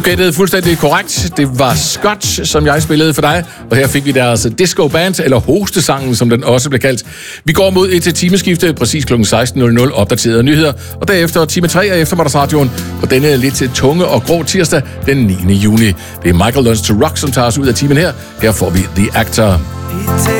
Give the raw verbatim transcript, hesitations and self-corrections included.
gættede fuldstændig korrekt. Det var Scotch, som jeg spillede for dig. Og her fik vi deres disco band, eller hostesangen, som den også blev kaldt. Vi går mod et timeskifte, præcis klokken seksten nul nul, opdaterede nyheder. Og derefter time tre af eftermiddagsradioen på denne lidt tunge og grå tirsdag den niende juni. Det er Michael Learns to Rock, som tager os ud af timen her. Her får vi The Actor.